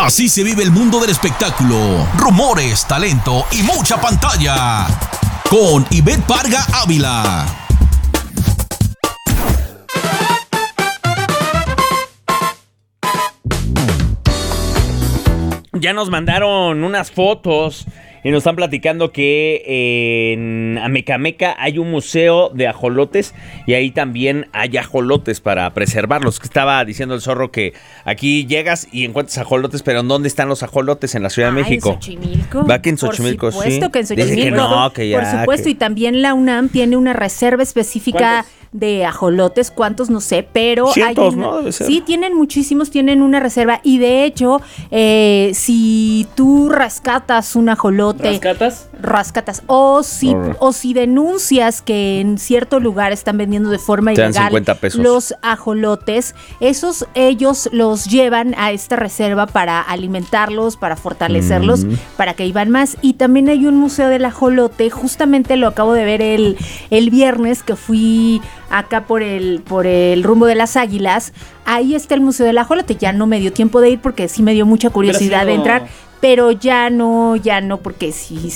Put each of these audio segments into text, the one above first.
Así se vive el mundo del espectáculo. Rumores, talento y mucha pantalla. Con Ivette Parga Ávila. Ya nos mandaron unas fotos y nos están platicando que en Amecameca hay un museo de ajolotes y ahí también hay ajolotes para preservarlos. Que estaba diciendo el zorro que aquí llegas y encuentras ajolotes, pero ¿dónde están los ajolotes? En la Ciudad de México. En Xochimilco. Va que en Xochimilco, sí. Por supuesto que en Xochimilco. Dice que no, que ya, por supuesto, que... y también la UNAM tiene una reserva específica de ajolotes, ¿cuántos? No sé, pero cientos, hay ¿no? Debe ser. Sí, tienen muchísimos, tienen una reserva y de hecho, si tú rescatas un ajolote... Rescatas. O si denuncias que en cierto lugar están vendiendo de forma te dan ilegal 50 pesos. Los ajolotes, ellos los llevan a esta reserva para alimentarlos, para fortalecerlos, para que iban más. Y también hay un museo del ajolote, justamente lo acabo de ver el viernes que fui acá por el rumbo de las Águilas. Ahí está el museo del ajolote. Ya no me dio tiempo de ir porque sí me dio mucha curiosidad de entrar. Pero ya no, porque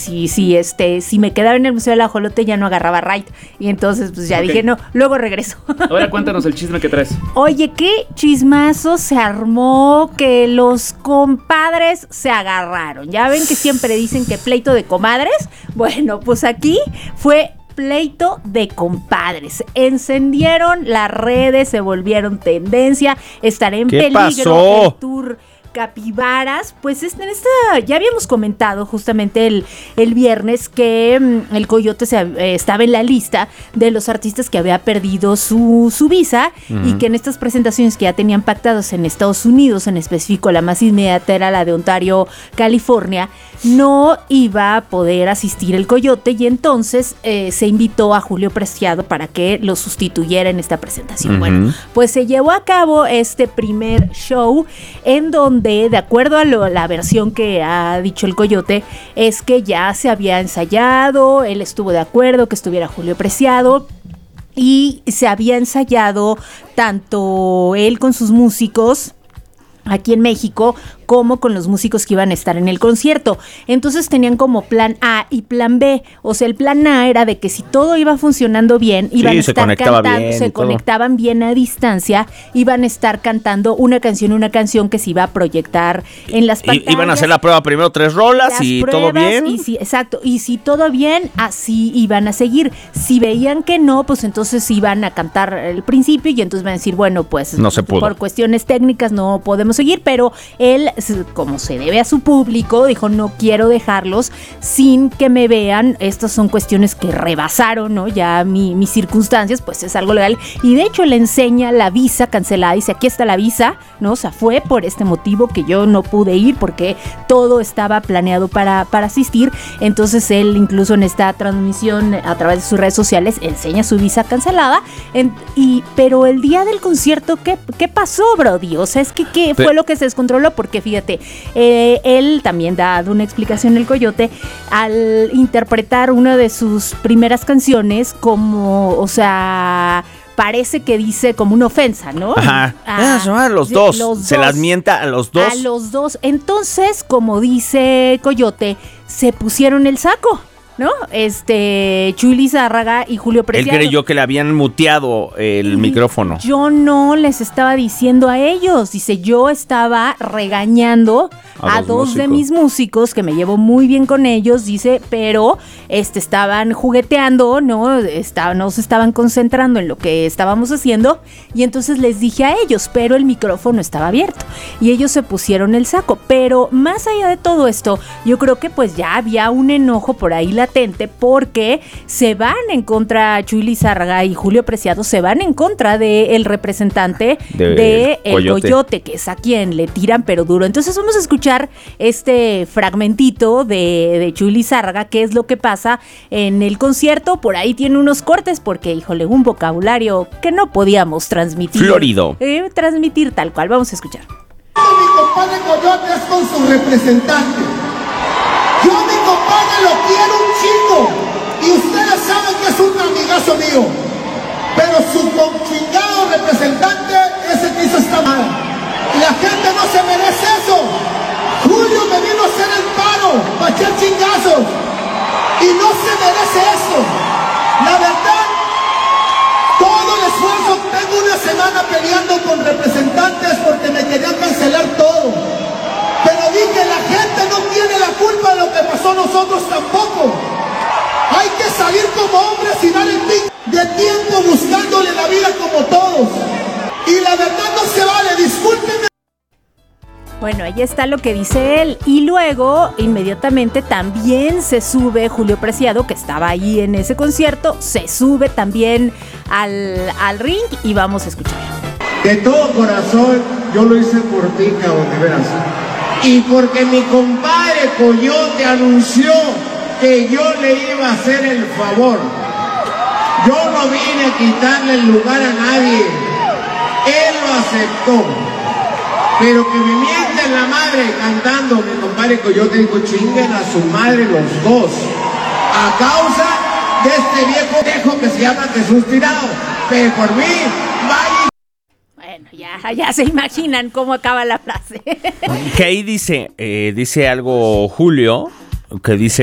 si me quedaba en el Museo del Ajolote ya no agarraba ride. Y entonces pues ya dije, no, luego regreso. Ahora cuéntanos el chisme que traes. Oye, qué chismazo se armó, que los compadres se agarraron. Ya ven que siempre dicen que pleito de comadres. Bueno, pues aquí fue pleito de compadres. Encendieron las redes, se volvieron tendencia. Estará en peligro el tour Capibaras. Pues ya habíamos comentado justamente el viernes que el Coyote estaba en la lista de los artistas que había perdido su visa y que en estas presentaciones que ya tenían pactados en Estados Unidos, en específico la más inmediata era la de Ontario, California, no iba a poder asistir el Coyote y entonces se invitó a Julio Preciado para que lo sustituyera en esta presentación. Bueno, pues se llevó a cabo este primer show en donde, de acuerdo a la versión que ha dicho el Coyote, es que ya se había ensayado, él estuvo de acuerdo que estuviera Julio Preciado y se había ensayado tanto él con sus músicos aquí en México como con los músicos que iban a estar en el concierto. Entonces tenían como plan A y plan B. O sea, el plan A era de que si todo iba funcionando bien, iban a estar cantando, se conectaban bien a distancia, iban a estar cantando una canción que se iba a proyectar en las pantallas. Iban a hacer la prueba primero 3 rolas y todo bien. Exacto. Y si todo bien, así iban a seguir. Si veían que no, pues entonces iban a cantar el principio y entonces van a decir, bueno, pues no se pudo. Por cuestiones técnicas no podemos seguir, pero él, como se debe a su público, dijo, no quiero dejarlos sin que me vean. Estas son cuestiones que rebasaron, ¿no? Ya mis circunstancias, pues es algo legal. Y de hecho le enseña la visa cancelada. Dice, aquí está la visa, ¿no? O sea, fue por este motivo que yo no pude ir porque todo estaba planeado para asistir. Entonces él incluso en esta transmisión a través de sus redes sociales enseña su visa cancelada. Pero el día del concierto, ¿qué pasó, Brody? O sea, es que ¿qué fue lo que se descontroló? Porque fíjate, él también da una explicación, el Coyote, al interpretar una de sus primeras canciones como, o sea, parece que dice como una ofensa, ¿no? Ajá. Los dos. Se las mienta a los dos. A los dos. Entonces, como dice Coyote, se pusieron el saco, ¿no? Chuy Lizárraga y Julio Preciado. Él creyó que le habían muteado el micrófono. Yo no les estaba diciendo a ellos. Dice, yo estaba regañando a dos de mis músicos, que me llevo muy bien con ellos, dice, pero estaban jugueteando, ¿no? No se estaban concentrando en lo que estábamos haciendo, y entonces les dije a ellos, pero el micrófono estaba abierto, y ellos se pusieron el saco. Pero más allá de todo esto, yo creo que pues ya había un enojo por ahí latente, porque se van en contra, Chuy Lizárraga y Julio Preciado se van en contra del representante de el Coyote, que es a quien le tiran pero duro. Entonces vamos a escuchar este fragmentito de Chuy Lizárraga, qué es lo que pasa en el concierto. Por ahí tiene unos cortes porque, híjole, un vocabulario que no podíamos transmitir. Florido. Transmitir tal cual. Vamos a escuchar. Mi compadre Coyote es con su representante. Yo a mi compadre lo quiero un chingo y ustedes saben que es un amigazo mío, pero su chingado representante es el que hizo esta mala. La gente no se merece eso. Julio me vino a hacer el paro, para echar chingazos. Y no se merece eso. La verdad, todo el esfuerzo, tengo una semana peleando con representantes porque me querían cancelar todo. Pero dije, la gente no tiene la culpa de lo que pasó, nosotros tampoco. Hay que salir como hombres y dar el pico de tiempo buscándole la vida como todos. Y la verdad no se vale, discúlpenme. Bueno, ahí está lo que dice él. Y luego, inmediatamente, también se sube Julio Preciado, que estaba ahí en ese concierto, se sube también al ring y vamos a escuchar. De todo corazón, yo lo hice por ti, cabrón, de veras. Y porque mi compadre Coyote anunció que yo le iba a hacer el favor. Yo no vine a quitarle el lugar a nadie. Él lo aceptó. Pero que me mienten la madre cantando, mi compadre Coyote dijo, chinguen a su madre los dos. A causa de este viejo que se llama Jesús Tirado. Pero por mí, vaya. Bueno, ya se imaginan cómo acaba la frase. Que ahí dice algo Julio, que dice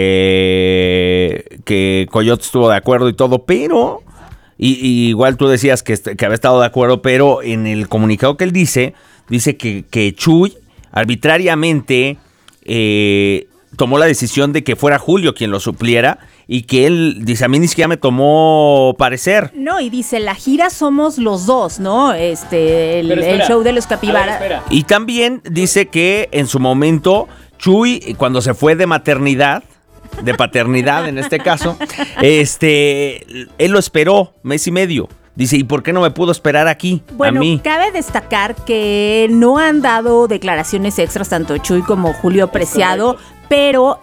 que Coyote estuvo de acuerdo y todo, pero, y igual tú decías que había estado de acuerdo, pero en el comunicado que él dice que Chuy arbitrariamente tomó la decisión de que fuera Julio quien lo supliera y que él dice, a mí ni siquiera me tomó parecer. No, y dice, la gira somos los dos, ¿no? El show de los capibaras. Y también dice que en su momento Chuy, cuando se fue de maternidad, de paternidad en este caso, él lo esperó mes y medio. Dice, ¿y por qué no me pudo esperar aquí, bueno, a mí? Cabe destacar que no han dado declaraciones extras tanto Chuy como Julio Preciado, pero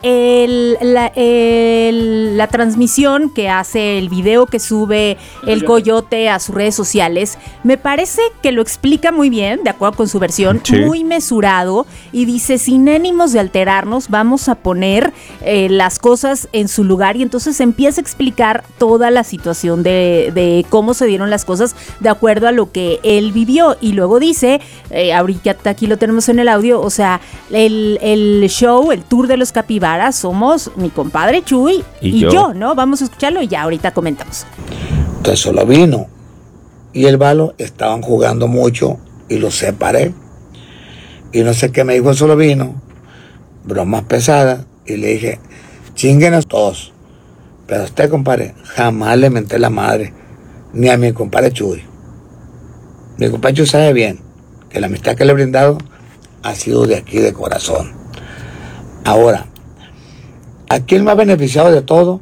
la transmisión que hace, el video que sube el Coyote a sus redes sociales, me parece que lo explica muy bien, de acuerdo con su versión, sí, muy mesurado, y dice, sin ánimos de alterarnos, vamos a poner las cosas en su lugar, y entonces empieza a explicar toda la situación de cómo se dieron las cosas de acuerdo a lo que él vivió, y luego dice, ahorita aquí lo tenemos en el audio, o sea, el show, el tour de los capibaras somos mi compadre Chuy y yo, ¿no? Vamos a escucharlo y ya ahorita comentamos. Entonces solo vino y el Balo estaban jugando mucho y los separé. Y no sé qué me dijo solo vino, bromas pesadas, y le dije, chinguen todos. Pero a usted, compadre, jamás le menté la madre, ni a mi compadre Chuy. Mi compadre Chuy sabe bien que la amistad que le he brindado ha sido de aquí, de corazón. Ahora, aquí el más beneficiado de todo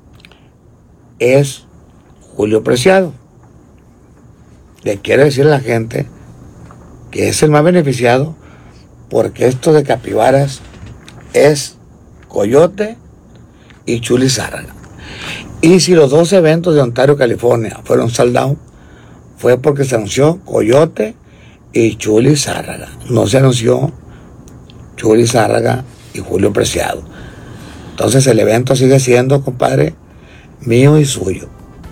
es Julio Preciado. Le quiero decir a la gente que es el más beneficiado porque esto de capibaras es Coyote y Chuy Lizárraga. Y si los dos eventos de Ontario, California fueron sold out, fue porque se anunció Coyote y Chuy Lizárraga. No se anunció Chuy Lizárraga y Julio Preciado. Entonces el evento sigue siendo, compadre, mío y suyo.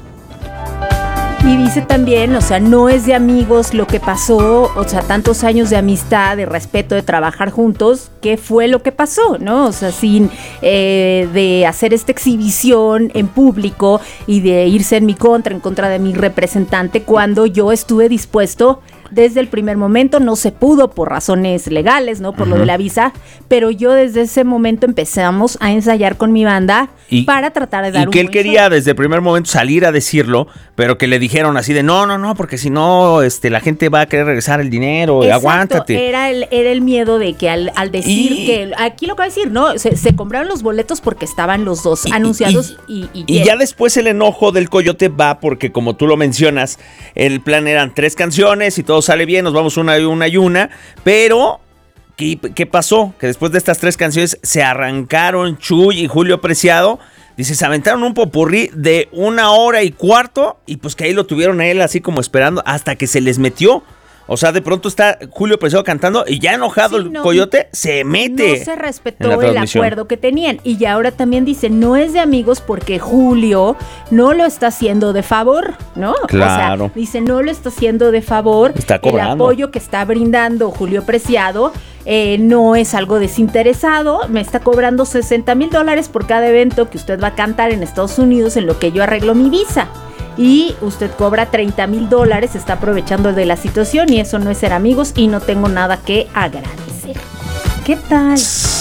Y dice también, o sea, no es de amigos lo que pasó, o sea, tantos años de amistad, de respeto, de trabajar juntos, ¿qué fue lo que pasó, no? O sea, sin de hacer esta exhibición en público y de irse en contra de mi representante, cuando yo estuve dispuesto desde el primer momento. No se pudo por razones legales, ¿no? Por lo de la visa, pero yo desde ese momento empezamos a ensayar con mi banda para tratar de dar un buen show. Y que él quería desde el primer momento salir a decirlo, pero que le dijeron así de no, porque si no, la gente va a querer regresar el dinero. Exacto, aguántate. Era el miedo de que al decir que, aquí lo que va a decir, ¿no? Se compraron los boletos porque estaban los dos anunciados y ya después el enojo del Coyote va porque, como tú lo mencionas, el plan eran 3 canciones y todo sale bien, nos vamos una y una, pero ¿qué pasó? Que después de estas 3 canciones se arrancaron Chuy y Julio Preciado, dice, se aventaron un popurrí de 1 hora y cuarto y pues que ahí lo tuvieron a él así como esperando hasta que se les metió. O sea, de pronto está Julio Preciado cantando y ya enojado el Coyote se mete. No se respetó el acuerdo que tenían. Y ya ahora también dice, no es de amigos porque Julio no lo está haciendo de favor, ¿no? Claro. O sea, dice, no lo está haciendo de favor. Está cobrando. El apoyo que está brindando Julio Preciado no es algo desinteresado, me está cobrando $60,000 por cada evento que usted va a cantar en Estados Unidos en lo que yo arreglo mi visa. Y usted cobra $30,000, está aprovechando de la situación y eso no es ser amigos y no tengo nada que agradecer. ¿Qué tal?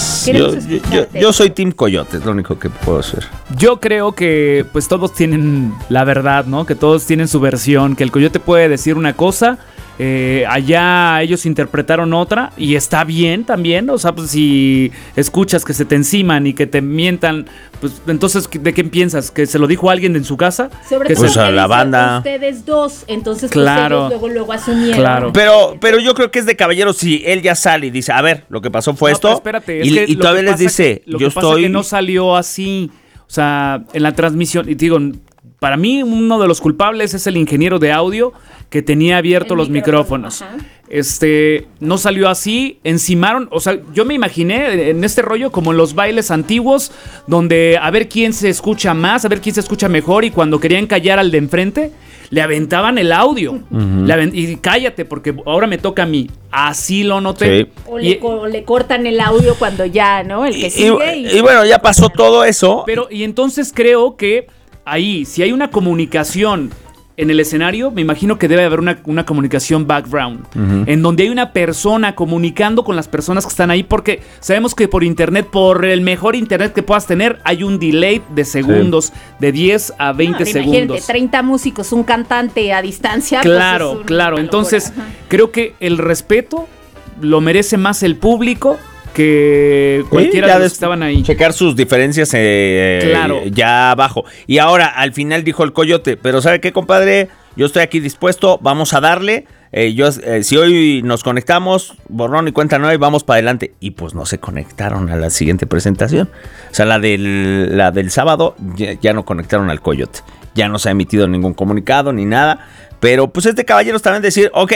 Yo soy Team Coyote, es lo único que puedo hacer. Yo creo que pues todos tienen la verdad, ¿no? Que todos tienen su versión, que el Coyote puede decir una cosa, allá ellos interpretaron otra y está bien también, o sea, pues si escuchas que se te enciman y que te mientan, pues entonces ¿de qué piensas? ¿Que se lo dijo alguien en su casa? Sobre que todo pues a la banda. Ustedes dos, entonces Claro. pues ellos luego asumieron. Claro. Pero yo creo que es de caballero si él ya sale y dice, a ver, lo que pasó fue No, esto. pero espérate, es y que y lo todavía que les pasa dice, lo yo que pasa estoy... que no salió así, o sea, en la transmisión, y digo, para mí uno de los culpables es el ingeniero de audio que tenía abiertos El los micrófono, micrófonos. ajá. No salió así, encimaron, o sea, yo me imaginé en este rollo como en los bailes antiguos, donde a ver quién se escucha más, a ver quién se escucha mejor, y cuando querían callar al de enfrente, le aventaban el audio. Y cállate, porque ahora me toca a mí. Así lo noté. Sí. O le cortan el audio cuando ya, ¿no? El que sigue. Y bueno, ya pasó todo eso. Pero, y entonces creo que ahí, si hay una comunicación en el escenario, me imagino que debe haber una comunicación background, en donde hay una persona comunicando con las personas que están ahí, porque sabemos que por internet, por el mejor internet que puedas tener, hay un delay de segundos, de 10 a 20 Imagínate, segundos. 30 músicos, un cantante a distancia. Claro, pues es claro. una Entonces, locura. Ajá. creo que el respeto lo merece más el público que cualquiera de los que estaban ahí. Checar sus diferencias Claro. ya abajo. Y ahora, al final dijo el Coyote, pero ¿sabe qué, compadre? Yo estoy aquí dispuesto, vamos a darle. Si hoy nos conectamos, borrón y cuenta nueva y vamos para adelante. Y pues no se conectaron a la siguiente presentación. O sea, la del sábado ya no conectaron al Coyote. Ya no se ha emitido ningún comunicado ni nada. Pero pues caballeros también decir, ok,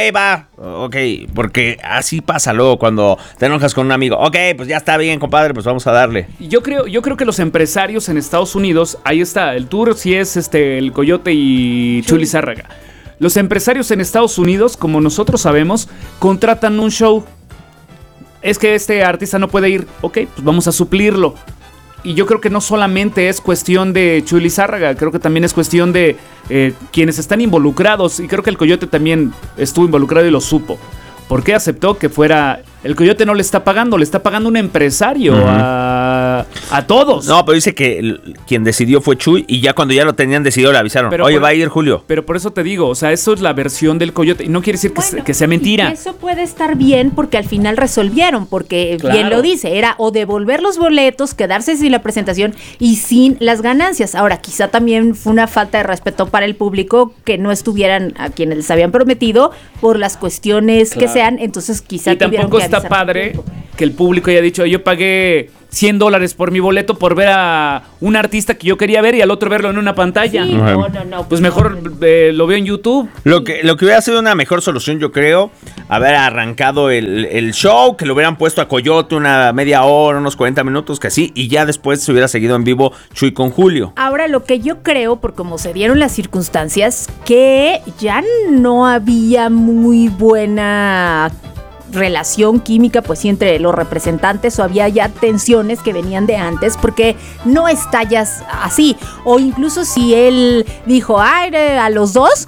porque así pasa luego cuando te enojas con un amigo. Ok, pues ya está bien, compadre, pues vamos a darle. Yo creo que los empresarios en Estados Unidos, ahí está, el tour sí es el Coyote y Chuli Zárraga. Los empresarios en Estados Unidos, como nosotros sabemos, contratan un show. Es que este artista no puede ir, ok, pues vamos a suplirlo. Y yo creo que no solamente es cuestión de Chuli Zárraga, creo que también es cuestión de quienes están involucrados. Y creo que el Coyote también estuvo involucrado y lo supo. ¿Por qué aceptó que fuera? El Coyote no le está pagando un empresario a todos. No, pero dice que quien decidió fue Chuy y ya cuando ya lo tenían decidido le avisaron. Pero Oye, va a ir Julio. Pero por eso te digo, o sea, eso es la versión del Coyote. Y no quiere decir Bueno, que sea mentira. y eso puede estar bien porque al final resolvieron, porque Claro. bien lo dice, era o devolver los boletos, quedarse sin la presentación y sin las ganancias. Ahora, quizá también fue una falta de respeto para el público que no estuvieran a quienes les habían prometido por las cuestiones que Claro. sean, entonces quizá Y tuvieron tampoco que está avisar con padre tiempo. que el público haya dicho, yo pagué $100 por mi boleto por ver a un artista que yo quería ver y al otro verlo en una pantalla. Sí, no. Pues mejor lo veo en YouTube. Lo que hubiera sido una mejor solución, yo creo, haber arrancado el show, que lo hubieran puesto a Coyote una media hora, unos 40 minutos, que así, y ya después se hubiera seguido en vivo Chuy con Julio. Ahora, lo que yo creo, por cómo se dieron las circunstancias, que ya no había muy buena relación química, pues sí, entre los representantes, o había ya tensiones que venían de antes, porque no estallas así. O incluso si él dijo, ay, a los dos,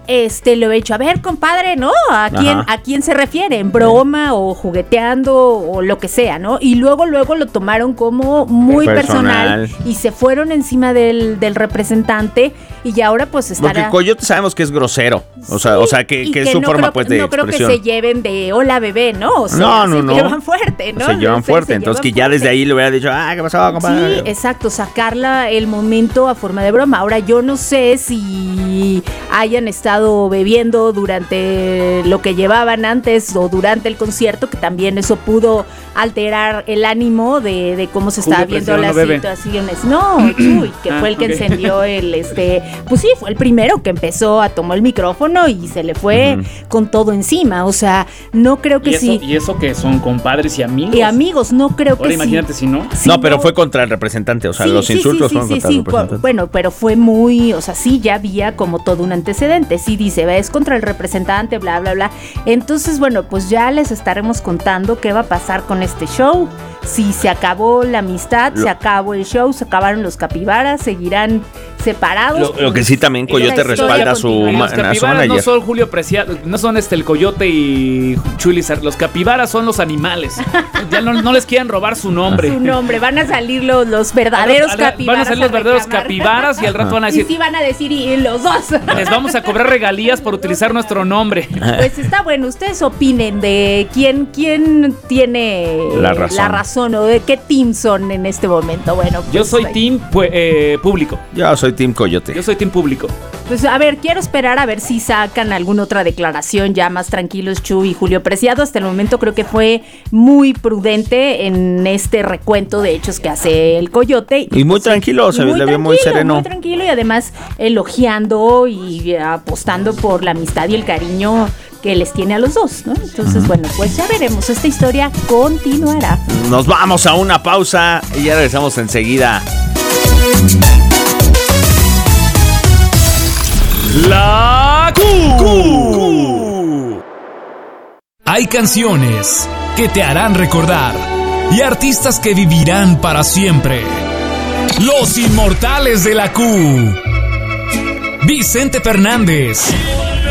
le he hecho, a ver, compadre, ¿no? ¿A quién se refiere? ¿En broma o jugueteando o lo que sea, ¿no? Y luego lo tomaron como muy personal y se fueron encima del representante y ahora pues estará... Porque Coyote sabemos que es grosero, o sea que es su no forma creo, pues de no creo expresión. que se lleven de hola bebé, ¿no? O sea, No. se llevan fuerte, ¿no? Se llevan fuerte, entonces que ya desde ahí le hubiera dicho, ¿qué pasó, compadre? Sí, exacto, sacarla el momento a forma de broma. Ahora, yo no sé si hayan estado bebiendo durante lo que llevaban antes o durante el concierto, que también eso pudo alterar el ánimo de cómo se estaba Julio viendo Preciado las no bebe. situaciones. No, Chuy, que fue el que ok. encendió pues sí, fue el primero que empezó tomó el micrófono y se le fue con todo encima. O sea, no creo que Y eso que son compadres y amigos. Y amigos, no creo Ahora que imagínate si no. sí. No, pero fue contra el representante, o sea, los insultos fueron contra el representante. Bueno, pero fue muy, o sea, sí, ya había como todo un antecedente. sí dice, es contra el representante, bla, bla, bla. Entonces, bueno, pues ya les estaremos contando qué va a pasar con este show. Si se acabó la amistad, se acabó el show, se acabaron los capibaras, seguirán separados. Lo que sí también Coyote respalda a su Los capibaras no son Julio Preciado, no son el Coyote y Chulizar. Los capibaras son los animales. Ya no les quieren robar su nombre. Su nombre, van a salir los verdaderos capibaras. Van a salir los verdaderos capibaras y al rato van a decir. Y sí van a decir, y los dos. Les vamos a cobrar regalías por utilizar nuestro nombre. Pues está bueno, ustedes opinen de quién tiene la razón o de qué team son en este momento. Bueno, pues, yo soy team público. Yo soy team Coyote. Yo soy team público. Pues a ver, quiero esperar a ver si sacan alguna otra declaración ya más tranquilos Chu y Julio Preciado. Hasta el momento creo que fue muy prudente en este recuento de hechos que hace el Coyote. Y muy tranquilo, se le vio muy sereno. Muy tranquilo y además elogiando y apostando por la amistad y el cariño que les tiene a los dos, ¿no? Entonces, bueno, pues ya veremos. Esta historia continuará. Nos vamos a una pausa y ya regresamos enseguida. La Q. Hay canciones que te harán recordar y artistas que vivirán para siempre. Los inmortales de la Q. Vicente Fernández,